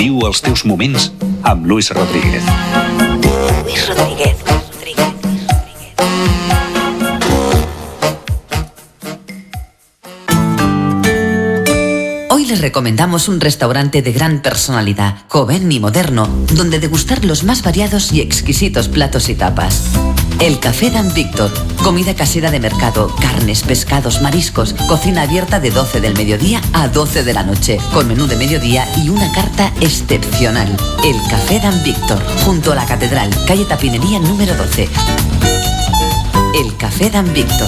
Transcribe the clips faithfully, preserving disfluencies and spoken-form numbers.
Viu els teus moments amb Luis Rodríguez. Luis Rodríguez. Hoy les recomendamos un restaurante de gran personalidad, joven y moderno, donde degustar los más variados y exquisitos platos y tapas. El Café Dan Víctor, comida casera de mercado, carnes, pescados, mariscos, cocina abierta de doce del mediodía a doce de la noche, con menú de mediodía y una carta excepcional. El Café Dan Víctor, junto a la Catedral, calle Tapinería número doce. El Café Dan Víctor.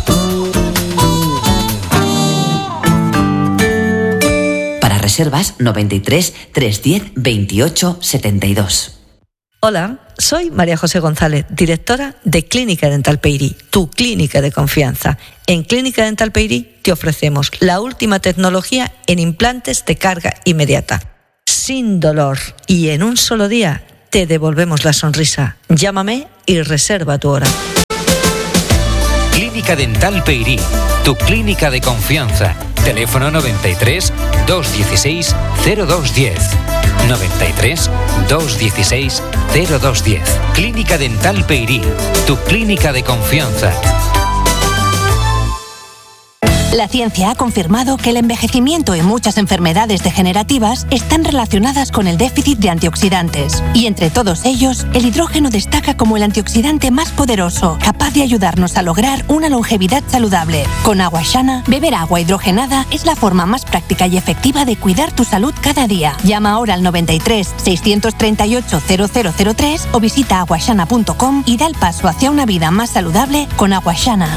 Para reservas noventa y tres, trescientos diez, veintiocho, setenta y dos. Hola, soy María José González, directora de Clínica Dental Peyrí, tu clínica de confianza. En Clínica Dental Peyrí te ofrecemos la última tecnología en implantes de carga inmediata, sin dolor, y en un solo día te devolvemos la sonrisa. Llámame y reserva tu hora. Clínica Dental Peyrí, tu clínica de confianza. Teléfono noventa y tres, doscientos dieciséis, cero dos diez. noventa y tres, doscientos dieciséis, cero dos diez. Clínica Dental Peyrí, tu clínica de confianza. La ciencia ha confirmado que el envejecimiento y muchas enfermedades degenerativas están relacionadas con el déficit de antioxidantes. Y entre todos ellos, el hidrógeno destaca como el antioxidante más poderoso, capaz de ayudarnos a lograr una longevidad saludable. Con Agua Shana, beber agua hidrogenada es la forma más práctica y efectiva de cuidar tu salud cada día. Llama ahora al noventa y tres, seiscientos treinta y ocho, cero cero cero tres o visita aguashana punto com y da el paso hacia una vida más saludable con Agua Shana.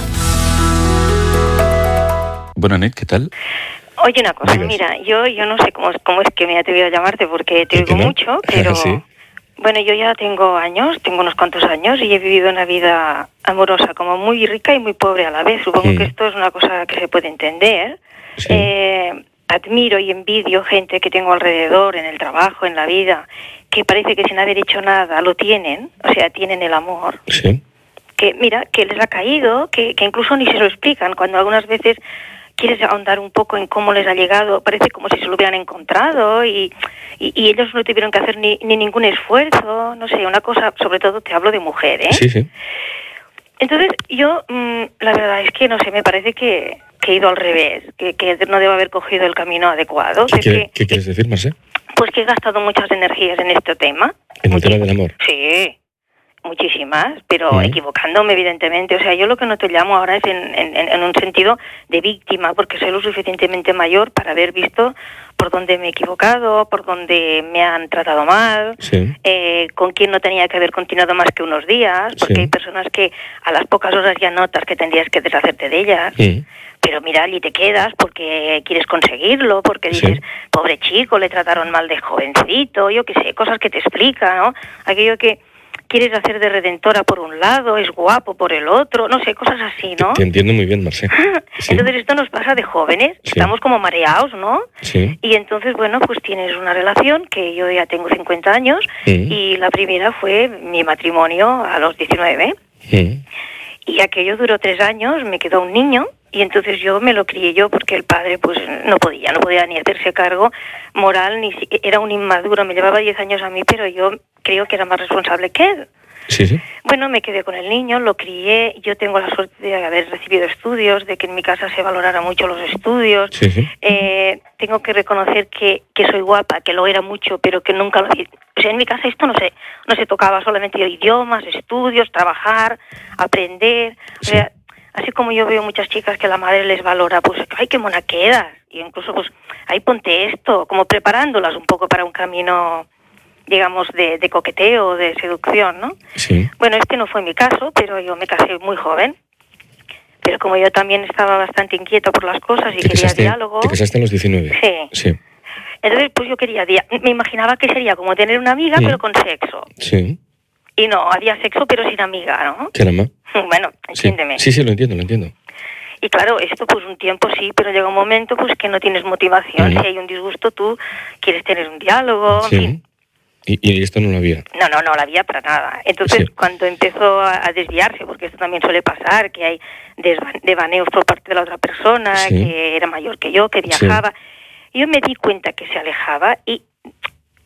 Buenas noches, ¿qué tal? Oye, una cosa, Digas. mira, yo yo no sé cómo, cómo es que me he atrevido a llamarte porque te oigo no? mucho, pero Sí. bueno, yo ya tengo años, tengo unos cuantos años y he vivido una vida amorosa como muy rica y muy pobre a la vez. Supongo Mm. que esto es una cosa que se puede entender. Sí. Eh, admiro y envidio gente que tengo alrededor, en el trabajo, en la vida, que parece que sin haber hecho nada lo tienen, o sea, tienen el amor. Sí. Que mira, que les ha caído, que, que incluso ni se lo explican, cuando algunas veces quieres ahondar un poco en cómo les ha llegado, parece como si se lo hubieran encontrado y, y, y ellos no tuvieron que hacer ni, ni ningún esfuerzo, no sé, una cosa, sobre todo te hablo de mujer, ¿eh? Sí, sí. Entonces yo, mmm, la verdad es que, no sé, me parece que, que he ido al revés, que, que no debo haber cogido el camino adecuado. ¿Qué, que, quiere- que- qué quieres decir, Marce? Pues que he gastado muchas energías en este tema. En el tema Muchísimas. del amor. Sí, muchísimas, pero Mm. equivocándome evidentemente. O sea, yo lo que no te llamo ahora es en, en, en un sentido de víctima, porque soy lo suficientemente mayor para haber visto por dónde me he equivocado, por dónde me han tratado mal, Sí. eh, con quién no tenía que haber continuado más que unos días, porque Sí. hay personas que a las pocas horas ya notas que tendrías que deshacerte de ellas. Mm. Pero mira, y te quedas porque quieres conseguirlo, porque dices, Sí. pobre chico, le trataron mal de jovencito, yo qué sé, cosas que te explican, ¿no? Aquello que quieres hacer de redentora por un lado, es guapo por el otro, no sé, cosas así, ¿no? Te entiendo muy bien, Marce. Sí. Entonces esto nos pasa de jóvenes, Sí. estamos como mareados, ¿no? Sí. Y entonces, bueno, pues tienes una relación que yo ya tengo cincuenta años Mm. y la primera fue mi matrimonio a los diecinueve. Mm. Y aquello duró tres años, me quedó un niño y entonces yo me lo crié yo porque el padre pues no podía, no podía ni hacerse cargo moral, ni si, era un inmaduro, me llevaba diez años a mí, pero yo creo que era más responsable que él. Sí, sí. Bueno, me quedé con el niño, lo crié, yo tengo la suerte de haber recibido estudios, de que en mi casa se valorara mucho los estudios. Sí, sí. Eh, tengo que reconocer que, que soy guapa, que lo era mucho, pero que nunca lo hice. O sea, en mi casa esto no se, no se tocaba, solamente idiomas, estudios, trabajar, aprender. O sea, así como yo veo muchas chicas que la madre les valora, pues, ay, qué mona quedas. Y incluso, pues, ahí ponte esto, como preparándolas un poco para un camino, digamos, de, de coqueteo, de seducción, ¿no? Sí. Bueno, este no fue mi caso, pero yo me casé muy joven. Pero como yo también estaba bastante inquieta por las cosas y ¿Te quería casaste, diálogo... ¿Te casaste a los diecinueve? Sí. Sí. Entonces, pues yo quería... dia- Me imaginaba que sería como tener una amiga, Mm. pero con sexo. Sí. Y no, había sexo, pero sin amiga, ¿no? Caramba. Bueno, Sí. entiéndeme. Sí, sí, lo entiendo, lo entiendo. Y claro, esto pues un tiempo sí, pero llega un momento pues que no tienes motivación. Mm. Si hay un disgusto, tú quieres tener un diálogo, en Sí. fin. Y, y esto no lo había. No, no, no la había para nada. Entonces, Sí. cuando empezó a, a desviarse, porque esto también suele pasar, que hay desva- devaneos por parte de la otra persona, Sí. que era mayor que yo, que viajaba, yo me di cuenta que se alejaba y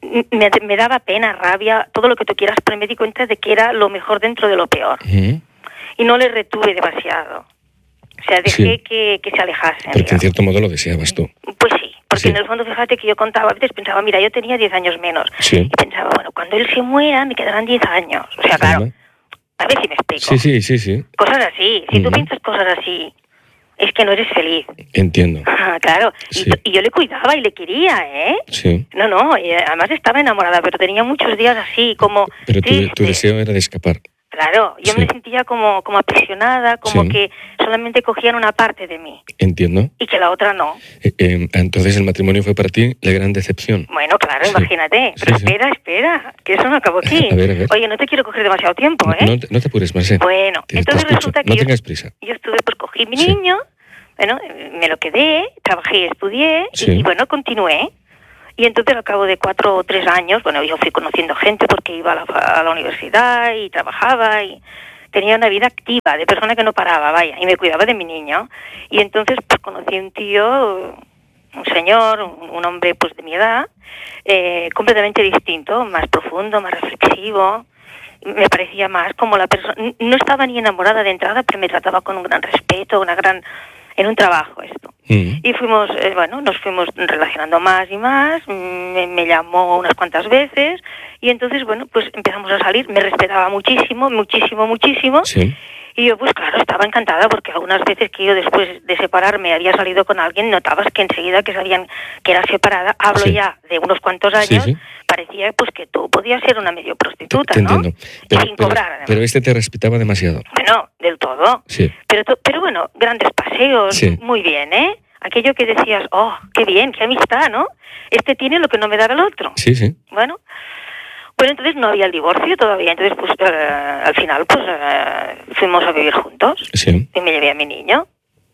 me, me daba pena, rabia, todo lo que tú quieras, pero me di cuenta de que era lo mejor dentro de lo peor. Uh-huh. Y no le retuve demasiado. O sea, dejé Sí. que, que se alejasen. Porque en digamos. cierto modo lo deseabas tú. Pues sí, porque Sí. en el fondo, fíjate que yo contaba, a veces pensaba, mira, yo tenía diez años menos. Sí. Y pensaba, bueno, cuando él se muera me quedarán diez años. O sea, claro, Caramba. a ver si me explico. Sí, sí, sí, sí. Cosas así. Si tú Ujú. piensas cosas así, es que no eres feliz. Entiendo. Ah, claro. Y, Sí. y yo le cuidaba y le quería, ¿eh? Sí. No, no, y además estaba enamorada, pero tenía muchos días así, como Pero tu, triste. tu deseo era de escapar. Claro, yo Sí. me sentía como, como aprisionada, como Sí. que solamente cogían una parte de mí Entiendo. y que la otra no. Eh, eh, entonces el matrimonio fue para ti la gran decepción. Bueno, claro, Sí. imagínate. Pero Sí, sí. espera, espera, que eso no acabó aquí. A ver, a ver. Oye, no te quiero coger demasiado tiempo, ¿eh? No, te- no te apures, Marcé. Bueno, Te- te entonces escucho. resulta que No yo, tengas prisa. yo estuve, pues cogí mi Sí. niño, bueno, me lo quedé, trabajé y estudié, Sí. y, y bueno, continué. Y entonces al cabo de cuatro o tres años, bueno, yo fui conociendo gente porque iba a la, a la universidad y trabajaba y tenía una vida activa, de persona que no paraba, vaya, y me cuidaba de mi niño. Y entonces pues conocí un tío, un señor, un, un hombre pues de mi edad, eh, completamente distinto, más profundo, más reflexivo. Me parecía más como la persona, no estaba ni enamorada de entrada, pero me trataba con un gran respeto, una gran, en un trabajo esto. Mm. Y fuimos, eh, bueno, nos fuimos relacionando más y más, me, me llamó unas cuantas veces y entonces, bueno, pues empezamos a salir, me respetaba muchísimo, muchísimo, muchísimo. Sí. Y yo, pues claro, estaba encantada porque algunas veces que yo después de separarme había salido con alguien, notabas que enseguida que sabían que era separada, hablo Sí. ya de unos cuantos Sí, años, sí. parecía pues que tú podías ser una medio Te, prostituta, te ¿no? entiendo. Y Pero, sin pero- cobrar, además. pero este te respetaba demasiado. Bueno, del todo. Sí. Pero, to- pero bueno, grandes paseos, Sí. muy bien, ¿eh? Aquello que decías, oh, qué bien, qué amistad, ¿no? Este tiene lo que no me daba el otro. Sí, sí. Bueno, pues entonces no había el divorcio todavía, entonces pues eh, al final pues eh, fuimos a vivir juntos Sí. y me llevé a mi niño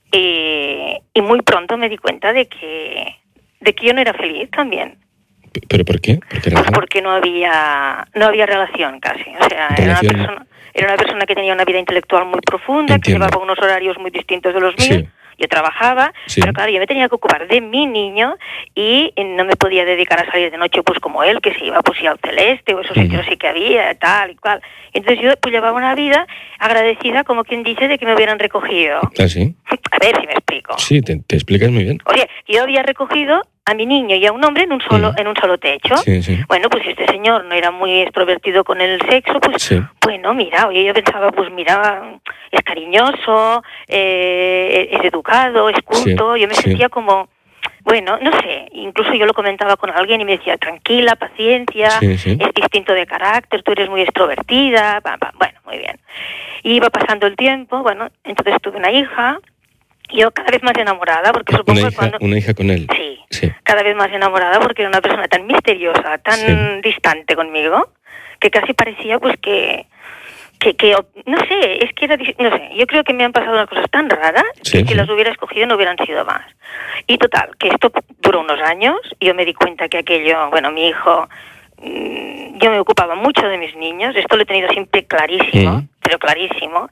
y, y muy pronto me di cuenta de que de que yo no era feliz también. P- ¿Pero por qué? Porque era Pues porque no había no había relación casi, o sea, era una Relación. persona era una persona que tenía una vida intelectual muy profunda, Entiendo. que llevaba unos horarios muy distintos de los míos. Sí. Yo trabajaba, Sí. pero claro, yo me tenía que ocupar de mi niño y no me podía dedicar a salir de noche pues como él, que se iba pues al Celeste o esos Ujú. sitios sí que había, tal y cual. Entonces yo pues llevaba una vida agradecida, como quien dice, de que me hubieran recogido. ¿Ah, sí? A ver si me explico. Sí, te, te explicas muy bien. Oye, yo había recogido a mi niño y a un hombre en un solo Mm. en un solo techo. Sí, sí. Bueno, pues si este señor no era muy extrovertido con el sexo, pues Sí. bueno, mira, oye, yo pensaba, pues mira, es cariñoso, eh, es educado, es culto, Sí, yo me sí. sentía como, bueno, no sé, incluso yo lo comentaba con alguien y me decía, tranquila, paciencia, Sí, sí. es distinto de carácter, tú eres muy extrovertida, pa, pa. Bueno, muy bien. Y iba pasando el tiempo, bueno, entonces tuve una hija, yo cada vez más enamorada, porque supongo Una que hija, cuando... una hija con él. Sí, Sí. cada vez más enamorada porque era una persona tan misteriosa, tan Sí. distante conmigo, que casi parecía pues que, que, que, no sé, es que era, dis- no sé, yo creo que me han pasado unas cosas tan raras Sí, que si sí. las hubiera escogido no hubieran sido más. Y total, que esto duró unos años, y yo me di cuenta que aquello, bueno, mi hijo, mm, yo me ocupaba mucho de mis niños, esto lo he tenido siempre clarísimo, Mm. pero clarísimo.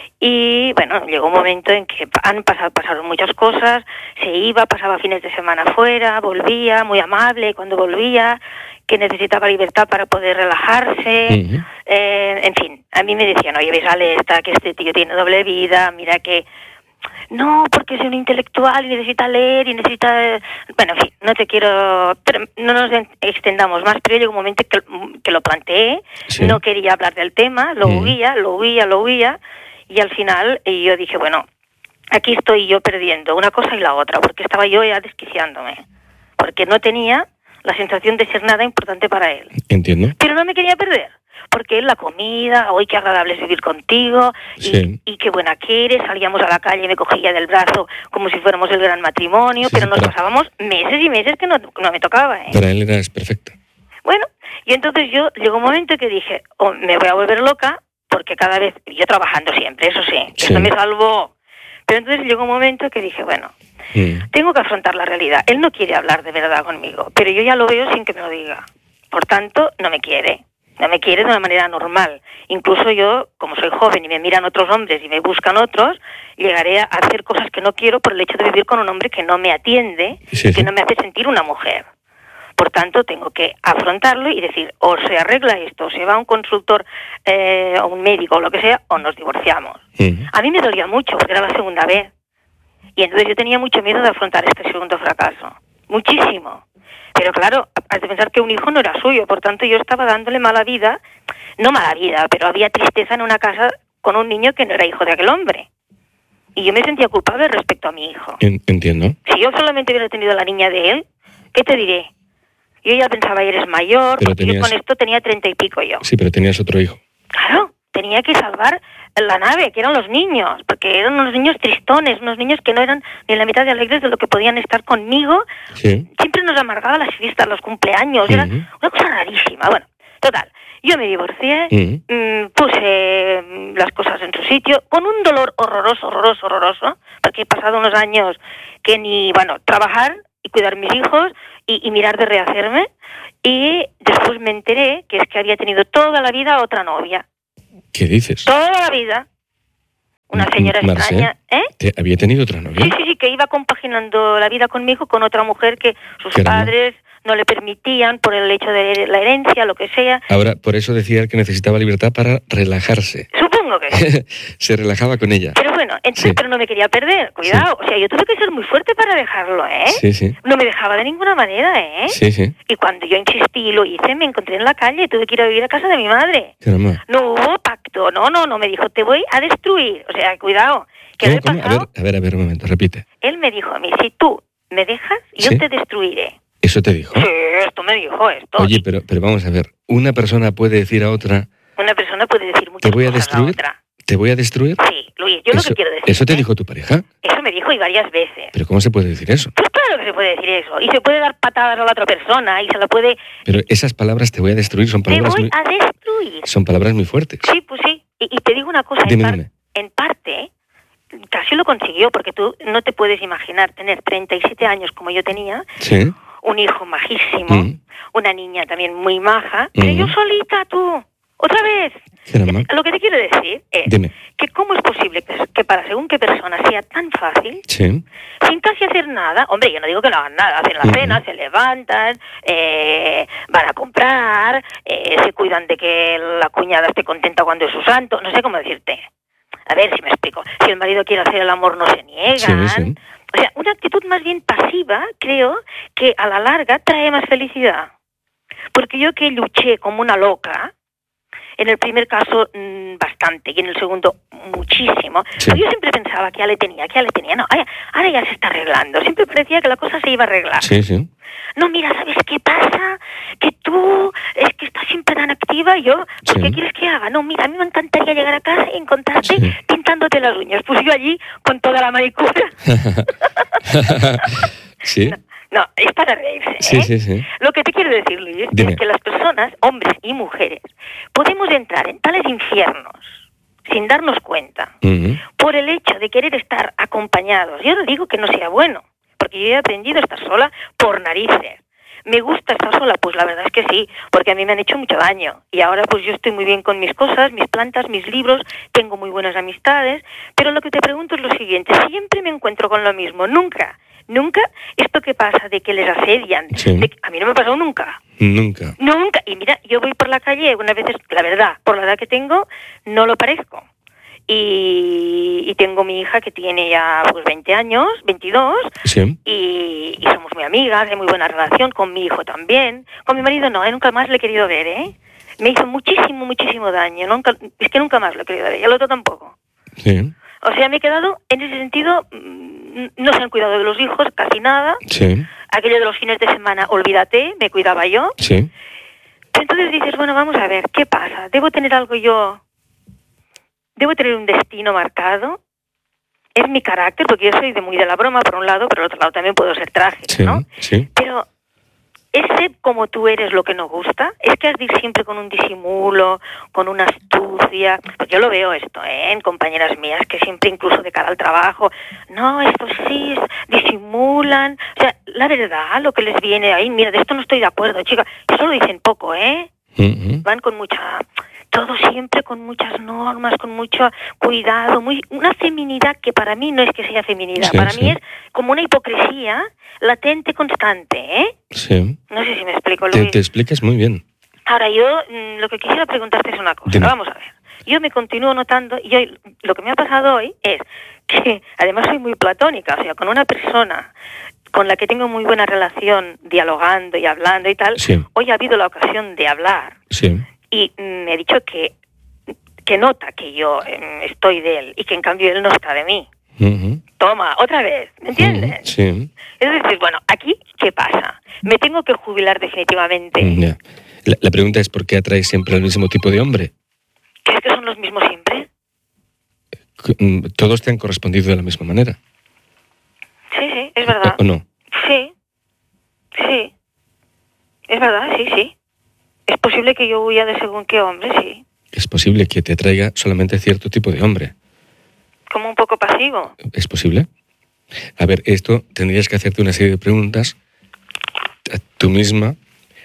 Y bueno, llegó un momento en que han pasado, pasaron muchas cosas, se iba, pasaba fines de semana fuera, volvía, muy amable cuando volvía, que necesitaba libertad para poder relajarse, Ujú. eh, en fin, a mí me decían, oye, ves, Ale, esta, que este tío tiene doble vida, mira que... No, porque es un intelectual y necesita leer y necesita... Bueno, en fin, no te quiero... Pero no nos en- extendamos más, pero llegó un momento que, que lo planteé, Sí. no quería hablar del tema, lo Mm. huía, lo huía, lo huía, y al final y yo dije, bueno, aquí estoy yo perdiendo una cosa y la otra, porque estaba yo ya desquiciándome, porque no tenía la sensación de ser nada importante para él. Entiendo. Pero no me quería perder, porque él la comida, hoy qué agradable es vivir contigo, y, Sí. y qué buena que eres, salíamos a la calle y me cogía del brazo como si fuéramos el gran matrimonio, Sí, pero sí, nos para- pasábamos meses y meses que no, no me tocaba, ¿eh? Para él eras perfecta. Bueno, y entonces yo llegó un momento que dije, oh, me voy a volver loca, porque cada vez, yo trabajando siempre, eso sí, Sí. eso me salvó. Pero entonces llegó un momento que dije, bueno, Mm. tengo que afrontar la realidad. Él no quiere hablar de verdad conmigo, pero yo ya lo veo sin que me lo diga. Por tanto, no me quiere. No me quiere de una manera normal. Incluso yo, como soy joven y me miran otros hombres y me buscan otros, llegaré a hacer cosas que no quiero por el hecho de vivir con un hombre que no me atiende Sí, y que sí. no me hace sentir una mujer. por tanto tengo que afrontarlo y decir, o se arregla esto, o se va a un consultor, eh, o un médico, o lo que sea, o nos divorciamos. Uh-huh. A mí me dolía mucho, porque era la segunda vez. Y entonces yo tenía mucho miedo de afrontar este segundo fracaso. Muchísimo. Pero claro, has de pensar que un hijo no era suyo, por tanto yo estaba dándole mala vida, no mala vida, pero había tristeza en una casa con un niño que no era hijo de aquel hombre. Y yo me sentía culpable respecto a mi hijo. Entiendo. Si yo solamente hubiera tenido a la niña de él, ¿qué te diré? Yo ya pensaba, eres mayor, pero porque tenías... yo con esto tenía treinta y pico yo. Sí, pero tenías otro hijo. Claro, tenía que salvar la nave, que eran los niños, porque eran unos niños tristones, unos niños que no eran ni la mitad de alegres de lo que podían estar conmigo. Sí. Siempre nos amargaba las fiestas, los cumpleaños, uh-huh. Era una cosa rarísima. Bueno, total, yo me divorcié, uh-huh. mmm, puse mmm, las cosas en su sitio, con un dolor horroroso, horroroso, horroroso, porque he pasado unos años que ni, bueno, trabajar y cuidar mis hijos y, y mirar de rehacerme, y después me enteré que es que había tenido toda la vida otra novia. ¿Qué dices? Toda la vida. Una señora Marcel, extraña, ¿eh? ¿Te había tenido otra novia? Sí, sí, sí, que iba compaginando la vida conmigo con otra mujer que sus Caramba. padres no le permitían por el hecho de la herencia, lo que sea. Ahora, por eso decía que necesitaba libertad para relajarse. Supongo que sí. Se relajaba con ella. Pero bueno, entonces, sí. pero no me quería perder, cuidado. Sí. O sea, yo tuve que ser muy fuerte para dejarlo, ¿eh? Sí, sí. No me dejaba de ninguna manera, ¿eh? Sí, sí. Y cuando yo insistí y lo hice, me encontré en la calle, tuve que ir a vivir a casa de mi madre. Caramba. No hubo pacto, no, no, no, me dijo, te voy a destruir. O sea, cuidado. ¿Cómo, cómo? A ver, a ver, a ver, un momento, repite. Él me dijo a mí, si tú me dejas, yo ¿Sí? te destruiré. ¿Eso te dijo? Sí, esto me dijo, esto. Oye, pero, pero vamos a ver, una persona puede decir a otra... Una persona puede decir muchas ¿Te voy a cosas destruir? a otra. ¿Te voy a destruir? Sí, Luis, yo eso, lo que quiero decir... ¿Eso te dijo tu pareja? Eso me dijo y varias veces. ¿Pero cómo se puede decir eso? Pues claro que se puede decir eso. Y se puede dar patadas a la otra persona y se la puede... Pero esas palabras te voy a destruir son palabras... Te voy muy... a destruir. Son palabras muy fuertes. Sí, pues sí. Y, y te digo una cosa, dime, en, par- dime. en parte... Casi lo consiguió, porque tú no te puedes imaginar tener treinta y siete años como yo tenía, ¿Sí? un hijo majísimo, mm. una niña también muy maja, mm. pero yo solita, tú, otra vez. Caramba. Lo que te quiero decir es Dime. que cómo es posible que, que para según qué persona sea tan fácil, sí. sin casi hacer nada. Hombre, yo no digo que no hagan nada, hacen la mm. cena, se levantan, eh, van a comprar, eh, se cuidan de que la cuñada esté contenta cuando es su santo, no sé cómo decirte. A ver si me explico. Si el marido quiere hacer el amor, no se niegan. Sí, sí. O sea, una actitud más bien pasiva, creo, que a la larga trae más felicidad. Porque yo que luché como una loca, en el primer caso mmm, bastante, y en el segundo muchísimo, sí. Yo siempre pensaba que ya le tenía, que ya le tenía. No, ahora, ahora ya se está arreglando. Siempre parecía que la cosa se iba a arreglar. Sí, sí. No, mira, ¿sabes qué pasa? Que tú es que estás siempre tan activa y yo, ¿por sí. qué quieres que haga? No, mira, a mí me encantaría llegar a casa y encontrarte sí. pintándote las uñas. Pues yo allí con toda la manicura. ¿Sí? No, no, es para reírse, ¿eh? Sí, sí, sí. Lo que te quiero decir, Luis, Dime. es que las personas, hombres y mujeres, podemos entrar en tales infiernos sin darnos cuenta, uh-huh. por el hecho de querer estar acompañados. Yo no digo que no sea bueno, porque yo he aprendido a estar sola por narices. ¿Me gusta estar sola? Pues la verdad es que sí, porque a mí me han hecho mucho daño. Y ahora pues yo estoy muy bien con mis cosas, mis plantas, mis libros, tengo muy buenas amistades, pero lo que te pregunto es lo siguiente, siempre me encuentro con lo mismo, nunca, nunca, esto que pasa de que les asedian, sí. de que, a mí no me ha pasado nunca. Nunca. Nunca. Y mira, yo voy por la calle, unas veces, la verdad, por la edad que tengo, no lo parezco. Y, y tengo mi hija que tiene ya pues veinte años, veintidós, sí. y, y somos muy amigas, hay muy buena relación con mi hijo también. Con mi marido no, ¿eh? Nunca más le he querido ver, ¿eh? Me hizo muchísimo, muchísimo daño, nunca, es que nunca más lo he querido ver, y el otro tampoco. Sí. O sea, me he quedado, en ese sentido, no se han cuidado de los hijos, casi nada. Sí. Aquello de los fines de semana, olvídate, me cuidaba yo. Sí. Entonces dices, bueno, vamos a ver, ¿qué pasa? ¿Debo tener algo yo? ¿Debo tener un destino marcado? Es mi carácter, porque yo soy de muy de la broma, por un lado, pero por otro lado también puedo ser trágica, sí, ¿no? Sí. Pero ¿es ser como tú eres lo que nos gusta? ¿Es que has de ir siempre con un disimulo, con una astucia? Pues yo lo veo esto, ¿eh? En compañeras mías que siempre, incluso de cara al trabajo, no, esto sí, disimulan. O sea, la verdad, lo que les viene ahí, mira, de esto no estoy de acuerdo, chica. Eso lo dicen poco, ¿eh? Uh-huh. Van con mucha... todo siempre con muchas normas, con mucho cuidado, muy una feminidad que para mí no es que sea feminidad, Sí, para sí. mí es como una hipocresía latente, constante, ¿eh? Sí. No sé si me explico. Te, Luis. te explicas muy bien. Ahora, yo mm, lo que quisiera preguntarte es una cosa. Dime. Vamos a ver. Yo me continúo notando, y hoy, lo que me ha pasado hoy es que además soy muy platónica, o sea, con una persona con la que tengo muy buena relación, dialogando y hablando y tal, Sí. hoy ha habido la ocasión de hablar Sí. y mm, me ha dicho que, que nota que yo mm, estoy de él y que en cambio él no está de mí. Ujú. Toma, otra vez, ¿me entiendes? Ujú. Sí. Es decir, bueno, aquí, ¿qué pasa? Me tengo que jubilar definitivamente. Mm, ya. La, la pregunta es ¿por qué atraes siempre al mismo tipo de hombre? ¿Crees que son los mismos siempre? C- mm, Todos te han correspondido de la misma manera. Sí, sí, es verdad. ¿O, o no? Sí, sí. Es verdad, sí, sí. Es posible que yo huya de según qué hombre, sí. Es posible que te atraiga solamente cierto tipo de hombre. Como un poco pasivo. ¿Es posible? A ver, esto tendrías que hacerte una serie de preguntas a tú misma.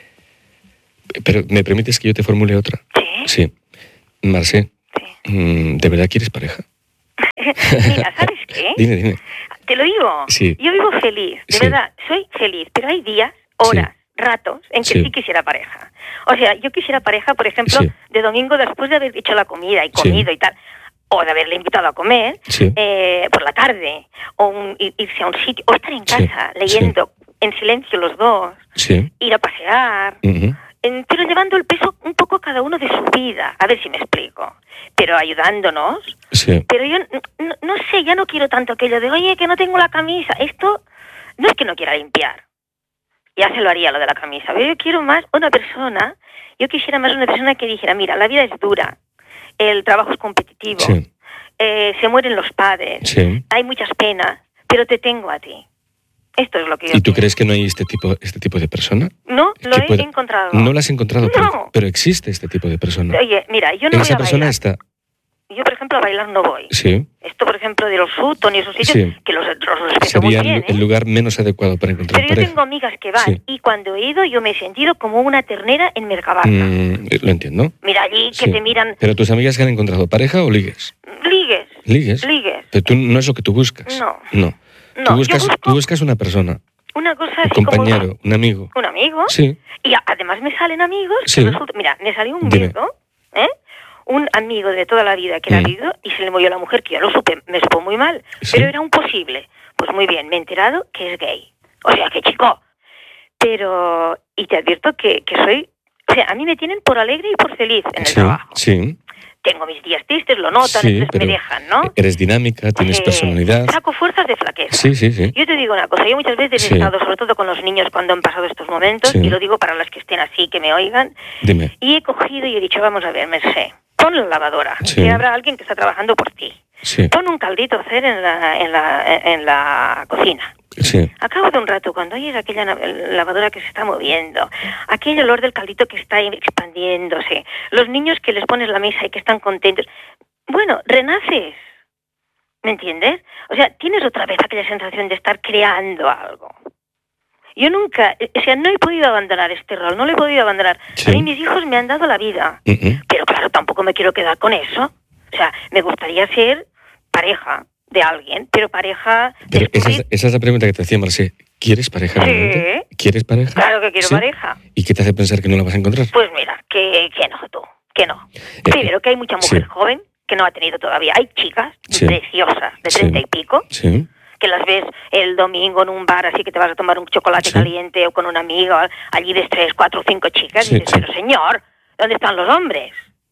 Pero ¿me permites que yo te formule otra? Sí. Sí. Marce, Sí. mm, ¿de verdad quieres pareja? Mira, ¿sabes qué? Dime, dime. Te lo digo. Sí. Yo vivo feliz, de Sí. verdad, soy feliz, pero hay días, horas, ratos en que Sí. sí. quisiera pareja. O sea, yo quisiera pareja, por ejemplo, Sí. de domingo después de haber hecho la comida y Sí. comido y tal, o de haberle invitado a comer, Sí. eh, por la tarde, o un- i- irse a un sitio, o estar en Sí. casa leyendo en silencio los dos, Sí. ir a pasear, Ujú. en- pero llevando el peso un poco cada uno de su vida, a ver si me explico, pero ayudándonos. Sí. Pero yo n- no, no sé, ya no quiero tanto aquello de, oye, que no tengo la camisa. Esto no es que no quiera limpiar. Ya se lo haría lo de la camisa. Pero yo quiero más una persona, yo quisiera más una persona que dijera, mira, la vida es dura, el trabajo es competitivo, Sí. eh, se mueren los padres, Sí. hay muchas penas, pero te tengo a ti. Esto es lo que yo ¿Y tú quiero. crees que no hay este tipo, este tipo de persona? No, lo que he pueda- encontrado. No la has encontrado, pero, No. pero existe este tipo de persona. Oye, mira, yo no voy Esa a persona bailar. está... Yo, por ejemplo, a bailar no voy. Sí. Esto, por ejemplo, de los Sutton y esos sitios, Sí. que los, los respeto Sería muy bien, el, ¿eh? el lugar menos adecuado para encontrar Pero yo pareja. tengo amigas que van Sí. y cuando he ido yo me he sentido como una ternera en Mercabarna. Mm, lo entiendo. Mira allí que Sí. te miran Pero tus amigas que han encontrado pareja o ligues. ligues, ¿Ligues? ligues. Pero tú no es lo que tú buscas. No. No. No, tú, yo buscas, busco- tú buscas una persona, Una cosa un así compañero, un amigo. como un amigo. Sí. Y a- además me salen amigos que Sí. resulta- mira, me salió un Dime. viudo, ¿eh? Un amigo de toda la vida que era Mm. viudo y se le murió la mujer, que yo lo supe, me supo muy mal, Sí. pero era un posible. Pues muy bien, me he enterado que es gay. O sea, que chico. Pero, y te advierto que, que soy, o sea, a mí me tienen por alegre y por feliz en el Sí, trabajo. sí. Tengo mis días tristes, lo notan, Sí, entonces pero me dejan, ¿no? eres dinámica, tienes Sí, personalidad. Saco fuerzas de flaqueza. Sí, sí, sí. Yo te digo una cosa, yo muchas veces Sí. he estado, sobre todo con los niños cuando han pasado estos momentos, Sí. y lo digo para las que estén así, que me oigan, Dime. y he cogido y he dicho, vamos a ver, Mercé, pon la lavadora, Sí. que habrá alguien que está trabajando por ti. Sí, Pon un caldito a hacer en la, en la, en la cocina. sí. A cabo de un rato, cuando oyes aquella na- lavadora que se está moviendo, aquel olor del caldito que está expandiéndose, los niños que les pones la mesa y que están contentos, bueno, renaces. ¿Me entiendes? O sea, tienes otra vez aquella sensación de estar creando algo. Yo nunca, o sea, no he podido abandonar este rol, no lo he podido abandonar. Sí. A mí mis hijos me han dado la vida, Mm-mm. pero claro, tampoco me quiero quedar con eso. O sea, me gustaría ser pareja de alguien, pero pareja... Pero esa es, descubrir- esa es la pregunta que te hacía, Marce. ¿Quieres pareja Sí. realmente? ¿Quieres pareja? Claro que quiero ¿Sí? pareja. ¿Y qué te hace pensar que no la vas a encontrar? Pues mira, que, que no, tú, que no. Primero, que hay mucha mujer sí. joven que no ha tenido todavía. Hay chicas Sí. preciosas de Sí. treinta y pico Sí. que las ves el domingo en un bar así que te vas a tomar un chocolate Sí. caliente o con una amiga, allí ves tres, cuatro, cinco chicas Sí, y dices, sí. pero señor, ¿dónde están los hombres?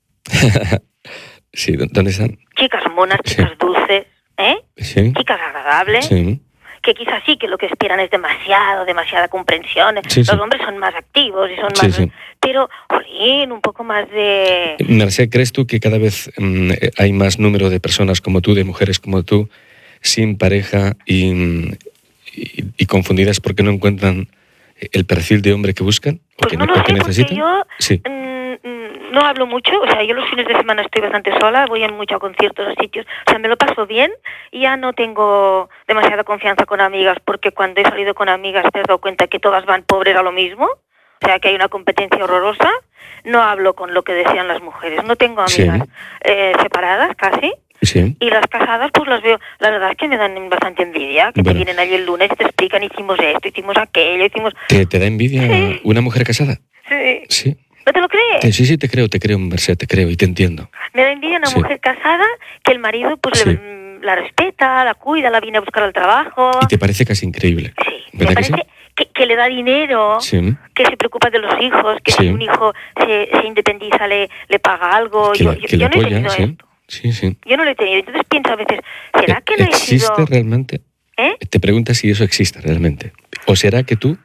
Sí, ¿dó- ¿dónde están? Chicas monas, Sí. chicas dulces, ¿eh? Sí. Chicas agradables, Sí. que quizás sí que lo que esperan es demasiado, demasiada comprensión. Sí, los sí. hombres son más activos y son Sí, más... sí. Pero, jolín, un poco más de... Mercé, ¿crees tú que cada vez mm, hay más número de personas como tú, de mujeres como tú, sin pareja y, mm, y, y confundidas porque no encuentran el perfil de hombre que buscan o Pues que, no ne- lo o que sé, porque necesitan? yo Sí. mm, mm, no hablo mucho, o sea, yo los fines de semana estoy bastante sola, voy en mucho a conciertos, a sitios, o sea, me lo paso bien y ya no tengo demasiada confianza con amigas, porque cuando he salido con amigas te has dado cuenta que todas van pobres a lo mismo, O sea, que hay una competencia horrorosa. No hablo con lo que decían las mujeres. No tengo amigas Sí. eh, separadas casi. Sí. Y las casadas, pues las veo. La verdad es que me dan bastante envidia. Que Bueno. te vienen allí el lunes y te explican, hicimos esto, hicimos aquello, hicimos... ¿Te, te da envidia Sí. una mujer casada? Sí. Sí. ¿No te lo crees? Te- sí, sí, te creo, te creo, Merced, te creo y te entiendo. Me da envidia una Sí. mujer casada que el marido pues Sí. le- mm, la respeta, la cuida, la viene a buscar al trabajo. Y te parece casi increíble. Sí, me ¿Verdad que sí? parece que, que le da dinero, Sí. que se preocupa de los hijos, que Sí. si un hijo se, se independiza le, le paga algo. Que, yo la- yo, que le yo no he apoya, tenido sí. esto. Sí, sí. Yo no lo he tenido. Entonces pienso a veces, ¿será Eh, que no he ¿Existe sido...? realmente? ¿Eh? Te preguntas si eso existe realmente. ¿O será que tú?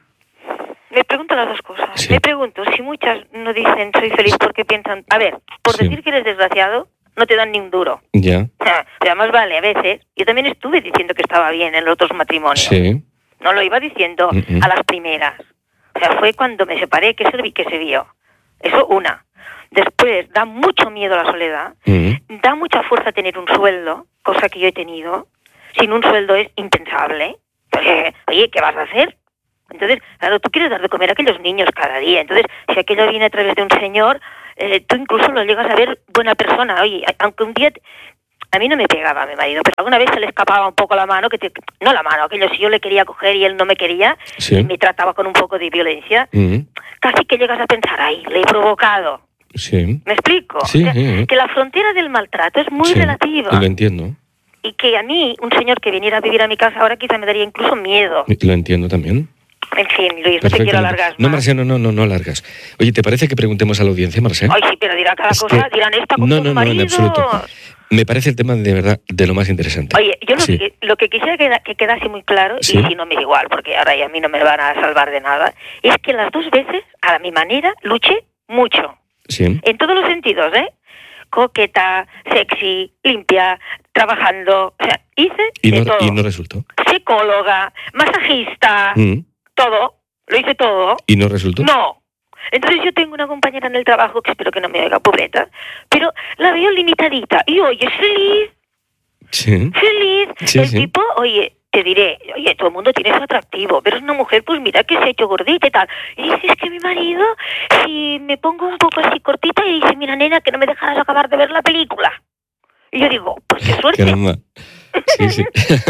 Me pregunto las dos cosas. Sí. Me pregunto si muchas no dicen soy feliz porque piensan... A ver, por Sí. decir que eres desgraciado, no te dan ni un duro. Ya. O sea, más vale, a veces. Yo también estuve diciendo que estaba bien en los otros matrimonios. Sí. No lo iba diciendo Mm-mm. a las primeras. O sea, fue cuando me separé que se vi que se vio. Eso una. Después, da mucho miedo la soledad. Mm. Da mucha fuerza tener un sueldo, cosa que yo he tenido. Sin un sueldo es impensable. Porque, oye, ¿qué vas a hacer? Entonces, claro, tú quieres dar de comer a aquellos niños cada día. Entonces, si aquello viene a través de un señor, eh, tú incluso lo llegas a ver buena persona. Oye, aunque un día... te- A mí no me pegaba mi marido, pero alguna vez se le escapaba un poco la mano, que te- no la mano, aquello si yo le quería coger y él no me quería, Sí. me trataba con un poco de violencia, Mm. casi que llegas a pensar, ay, le he provocado. Sí. ¿Me explico? Sí, O sea, sí. que la frontera del maltrato es muy Sí. relativa. Lo entiendo. Y que a mí, un señor que viniera a vivir a mi casa ahora quizá me daría incluso miedo. Lo entiendo también. En fin, Luis, no te quiero alargar No, más. Marcia, no, no, no, no alargas. Oye, ¿te parece que preguntemos a la audiencia, Marcia? Ay, sí, pero dirán cada Es cosa, que- dirán esta con no, tus no, no, en maridos. absoluto. Me parece el tema de verdad de lo más interesante. Oye, yo lo, Sí. que, lo que quisiera que, que quedase muy claro, Sí. y si no me da igual, porque ahora ya a mí no me van a salvar de nada, es que las dos veces, a mi manera, luché mucho. Sí. En todos los sentidos, ¿eh? Coqueta, sexy, limpia, trabajando. O sea, hice Y de no, todo. y no resultó. Psicóloga, masajista, Mm. todo. Lo hice todo. Y no resultó. No. Entonces yo tengo una compañera en el trabajo, que espero que no me oiga, pobreta, pero la veo limitadita. Y oye, es feliz, Sí. feliz. Sí, el sí. tipo, oye, te diré, oye, todo el mundo tiene su atractivo, pero es una mujer, pues mira que se ha hecho gordita y tal. Y dices es que mi marido, si me pongo un poco así cortita, y dice, mira, nena, que no me dejarás acabar de ver la película. Y yo digo, pues qué suerte. Caramba. Sí, sí.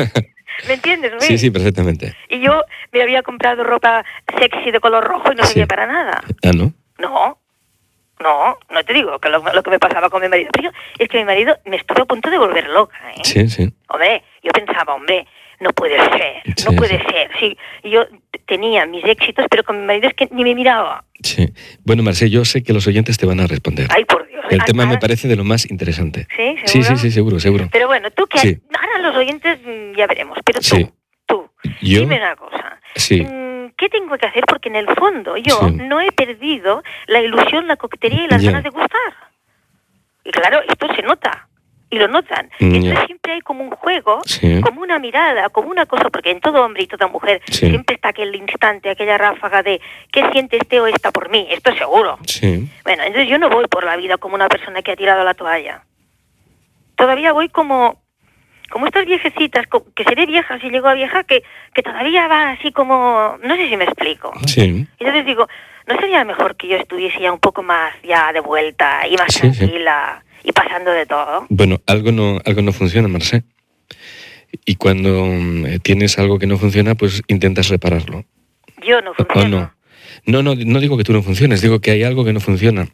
¿Me entiendes, Luis? Sí, sí, perfectamente. Y yo me había comprado ropa sexy de color rojo y no Sí. servía para nada. Ah, ¿no? No, no, no te digo que lo, lo que me pasaba con mi marido. Pero yo- es que mi marido me estuvo a punto de volver loca, ¿eh? Sí, sí. Hombre, yo pensaba, hombre, no puede ser, Sí, no puede sí. ser. Sí, yo t- tenía mis éxitos, pero con mi marido es que ni me miraba. Sí. Bueno, Marcel, yo sé que los oyentes te van a responder. Ay, por Dios. El Ah, tema me ahora- parece de lo más interesante. ¿Sí? Sí, ¿Seguro? sí, sí, seguro, seguro. Pero bueno, tú que Sí. ahora los oyentes mm, ya veremos. Pero tú, Sí. tú, Yo, dime una cosa. sí. Mm, ¿Qué tengo que hacer? Porque en el fondo yo Sí. no he perdido la ilusión, la coquetería y las Ya. ganas de gustar. Y claro, esto se nota. Y lo notan. Mm, Entonces ya. siempre hay como un juego, Sí. como una mirada, como una cosa, porque en todo hombre y toda mujer Sí. siempre está aquel instante, aquella ráfaga de ¿qué siente este o esta por mí? Esto es seguro. Sí. Bueno, entonces yo no voy por la vida como una persona que ha tirado la toalla. Todavía voy como como estas viejecitas, co- que seré vieja si llego a vieja, que, que todavía va así como... No sé si me explico. Sí. Entonces digo, ¿no sería mejor que yo estuviese ya un poco más ya de vuelta y más Sí, sí. tranquila y pasando de todo? Bueno, algo no, algo no funciona, Marcel. Y cuando mm, tienes algo que no funciona, pues intentas repararlo. Yo no ¿O funciono. no? No, no, no digo que tú no funciones, digo que hay algo que no funciona.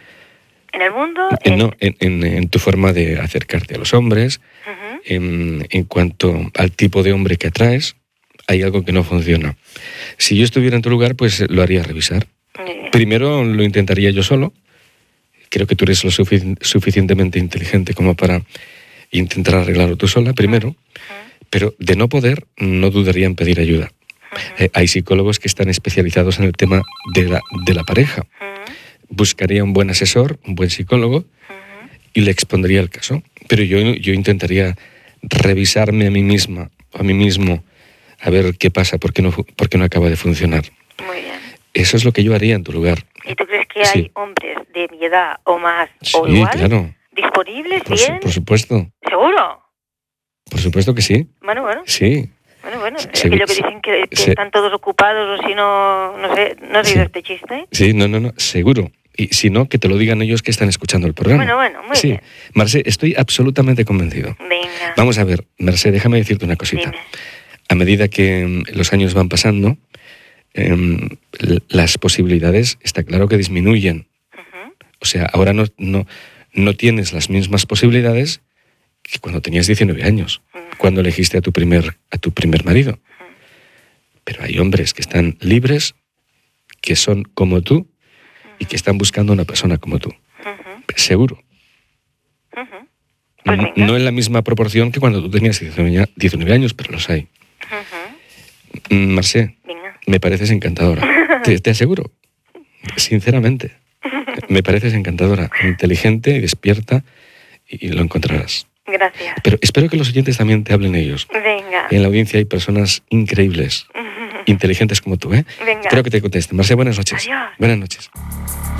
En el mundo... En, eh, no, en, en- en tu forma de acercarte a los hombres, ujú. en, en cuanto al tipo de hombre que atraes, hay algo que no funciona. Si yo estuviera en tu lugar, pues lo haría revisar. Muy bien. Primero lo intentaría yo solo. Creo que tú eres lo sufic- suficientemente inteligente como para intentar arreglarlo tú sola, primero. Pero de no poder, no dudaría en pedir ayuda. Eh, hay psicólogos que están especializados en el tema de la, de la pareja. Ujú, Buscaría un buen asesor, un buen psicólogo, ujú. y le expondría el caso. Pero yo, yo intentaría revisarme a mí misma, a mí mismo, a ver qué pasa, por qué no, fu- por qué no acaba de funcionar. Muy bien. Eso es lo que yo haría en tu lugar. ¿Y tú crees que Sí. hay hombres de mi edad o más Sí, o igual? claro. ¿Disponibles? Por, su- ¿Bien? por supuesto. ¿Seguro? Por supuesto que sí. Bueno, bueno. Sí. Muy Bueno, bueno, es Se- aquello que se- dicen que, que se- están todos ocupados o si no, no sé, ¿no has oído Sí. este chiste? Sí, no, no, no, seguro. Y si no, que te lo digan ellos que están escuchando el programa. Bueno, bueno, muy sí. bien. Marcé, estoy absolutamente convencido. Venga. Vamos a ver, Merced, déjame decirte una cosita. Dime. A medida que mm, los años van pasando, em, l- las posibilidades, está claro que disminuyen. Ujú. O sea, ahora no, no, no tienes las mismas posibilidades que cuando tenías diecinueve años, cuando elegiste a tu primer, a tu primer marido. Pero hay hombres que están libres, que son como tú y que están buscando una persona como tú. Ujú, Seguro. ujú. Pues N- venga. No en la misma proporción que cuando tú tenías diecinueve, diecinueve años, pero los hay. Ujú. Mm, Marcé, Venga. me pareces encantadora. te, te aseguro. Sinceramente. Me pareces encantadora, inteligente y despierta y, y lo encontrarás. Gracias. Pero espero que los oyentes también te hablen ellos. Venga. En la audiencia hay personas increíbles, inteligentes como tú, ¿eh? Venga. Espero que te contesten. Marcé, buenas noches. Adiós. Buenas noches.